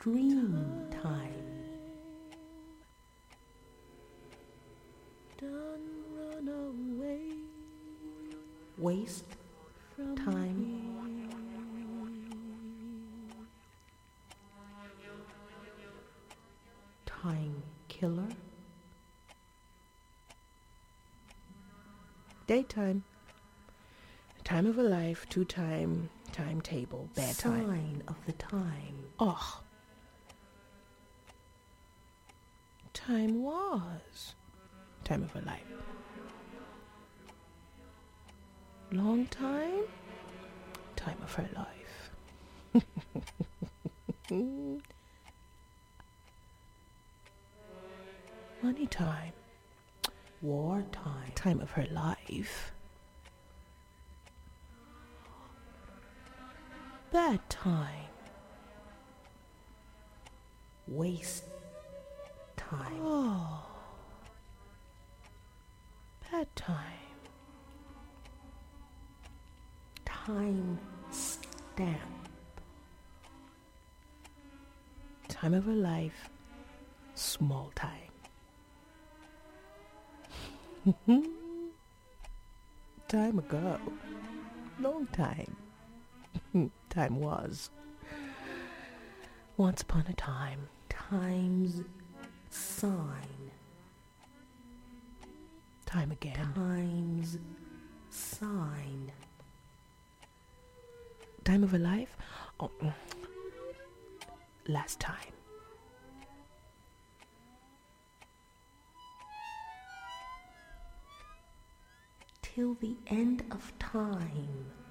Dream time. Don't run away. Waste From time. Time killer. Daytime. Time of a life, two-time, timetable, bad time. Sign of the time. Oh. Time was. Time of a life. Long time. Time of her life. Money time. Wartime. Time of her life. Bad time. Waste time. Oh. Bad time. Time stamp. Time of her life. Small time. Time ago. Long time. Time was. Once upon a time. Time's sign. Time again. Time's sign. Time of a life? Oh, last time. Till the end of time.